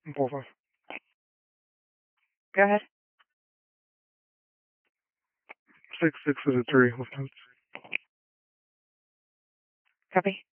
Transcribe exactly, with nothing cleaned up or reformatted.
four five. Go ahead. Six six is a three. Lufthansa. Copy.